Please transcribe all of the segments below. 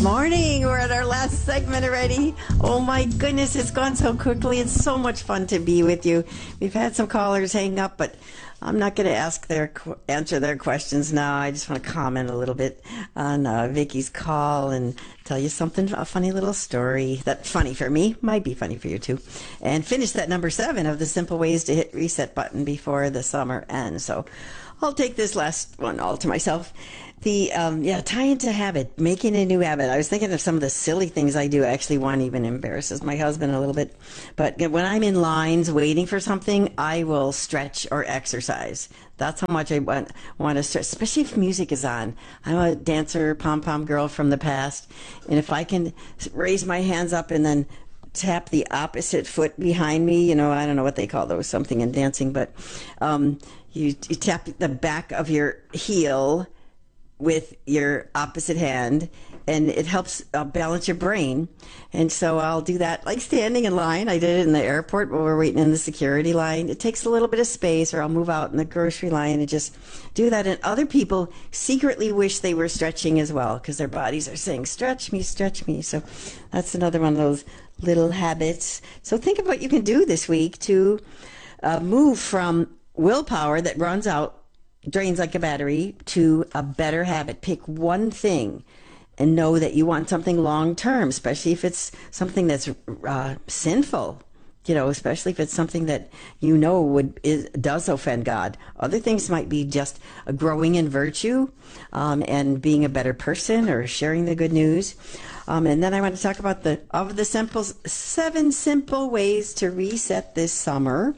morning. We're at our last segment already. Oh my goodness, it's gone so quickly. It's so much fun to be with you. We've had some callers hang up, but I'm not going to answer their questions now. I just want to comment a little bit on Vicky's call and tell you something, a funny little story that's funny for me, might be funny for you too, and finish that number 7 of the simple ways to hit reset button before the summer ends. So I'll take this last one all to myself. The tie into habit, making a new habit. I was thinking of some of the silly things I do. Actually, one even embarrasses my husband a little bit. But when I'm in lines waiting for something, I will stretch or exercise. That's how much I want to stretch, especially if music is on. I'm a dancer, pom-pom girl from the past. And if I can raise my hands up and then tap the opposite foot behind me, I don't know what they call those, something in dancing, but you tap the back of your heel with your opposite hand, and it helps balance your brain. And so I'll do that like standing in line. I did it in the airport while we're waiting in the security line. It takes a little bit of space, or I'll move out in the grocery line and just do that. And other people secretly wish they were stretching as well, because their bodies are saying, stretch me, stretch me. So that's another one of those little habits. So think of what you can do this week to move from willpower that runs out, drains like a battery, to a better habit. Pick one thing and know that you want something long term, especially if it's something that's sinful, especially if it's something that does offend God. Other things might be just a growing in virtue and being a better person, or sharing the good news. And then I want to talk about the 7 simple ways to reset this summer.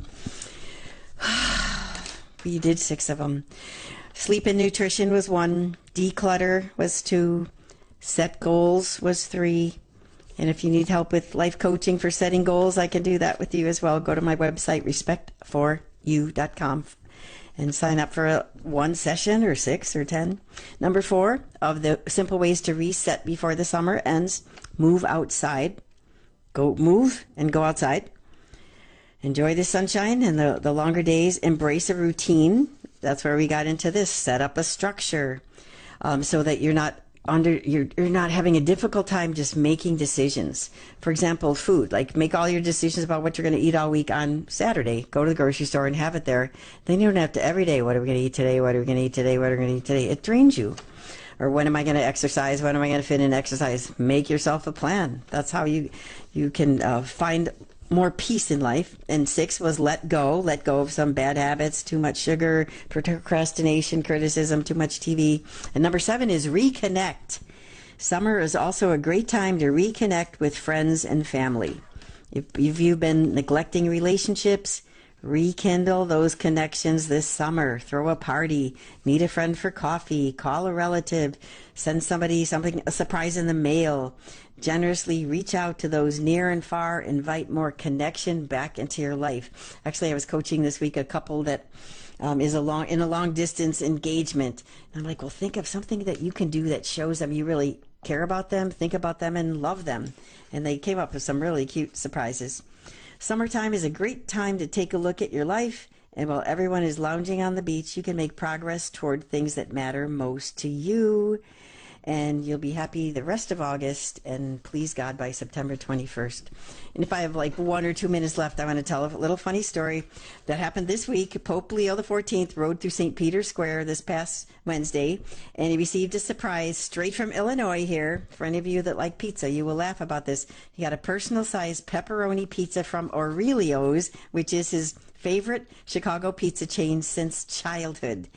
We did 6 of them. Sleep and nutrition was 1. Declutter was 2. Set goals was 3. And if you need help with life coaching for setting goals, I can do that with you as well. Go to my website, respect4you.com, and sign up for 1 session, or 6 or 10. Number 4 of the simple ways to reset before the summer ends: move outside. Go move and go outside. Enjoy the sunshine and the longer days. Embrace a routine. That's where we got into this. Set up a structure so that you're not having a difficult time just making decisions. For example, food. Like, make all your decisions about what you're going to eat all week on Saturday. Go to the grocery store and have it there. Then you don't have to every day, what are we going to eat today? What are we going to eat today? What are we going to eat today? It drains you. Or when am I going to exercise? When am I going to fit in exercise? Make yourself a plan. That's how you can find more peace in life. And 6 was let go of some bad habits, too much sugar, procrastination, criticism, too much TV. And number 7 is reconnect. Summer is also a great time to reconnect with friends and family. If you've been neglecting relationships, rekindle those connections this summer. Throw a party, meet a friend for coffee, call a relative, send somebody a surprise in the mail. Generously reach out to those near and far. Invite more connection back into your life. Actually, I was coaching this week a couple that is in a long distance engagement. And I'm like, well, think of something that you can do that shows them you really care about them, think about them, and love them. And they came up with some really cute surprises. Summertime is a great time to take a look at your life. And while everyone is lounging on the beach, you can make progress toward things that matter most to you. And you'll be happy the rest of August, and please God by September 21st. And if I have like 1 or 2 minutes left, I want to tell a little funny story that happened this week. Pope Leo XIV rode through St. Peter's Square this past Wednesday, and he received a surprise straight from Illinois here. For any of you that like pizza, you will laugh about this. He got a personal-sized pepperoni pizza from Aurelio's, which is his favorite Chicago pizza chain since childhood.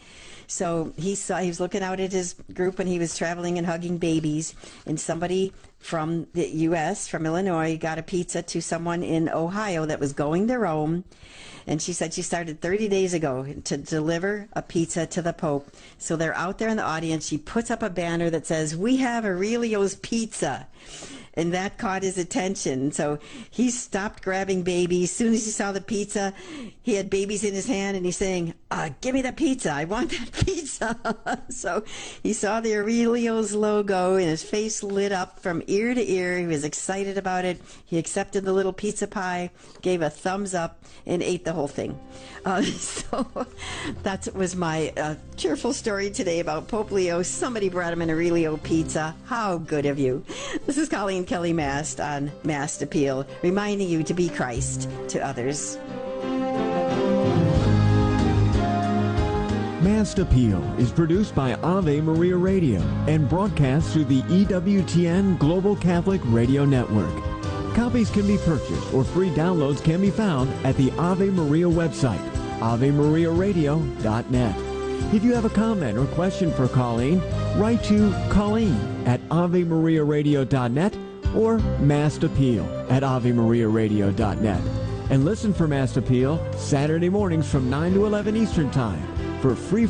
So he was looking out at his group when he was traveling and hugging babies, and somebody from the U.S., from Illinois, got a pizza to someone in Ohio that was going to Rome. And she said she started 30 days ago to deliver a pizza to the Pope. So they're out there in the audience. She puts up a banner that says, "We have Aurelio's Pizza." and that caught his attention. So he stopped grabbing babies. As soon as he saw the pizza, he had babies in his hand, and he's saying, give me the pizza. I want that pizza. So he saw the Aurelio's logo, and his face lit up from ear to ear. He was excited about it. He accepted the little pizza pie, gave a thumbs up, and ate the whole thing. So that was my cheerful story today about Pope Leo. Somebody brought him an Aurelio pizza. How good of you. This is Colleen Kelly Mast on Mast Appeal, reminding you to be Christ to others. Mast Appeal is produced by Ave Maria Radio and broadcast through the EWTN Global Catholic Radio Network. Copies can be purchased or free downloads can be found at the Ave Maria website, AveMariaRadio.net. If you have a comment or question for Colleen, write to Colleen at AveMariaRadio.net or Mast Appeal at AveMariaRadio.net. And listen for Mast Appeal Saturday mornings from 9 to 11 Eastern Time for free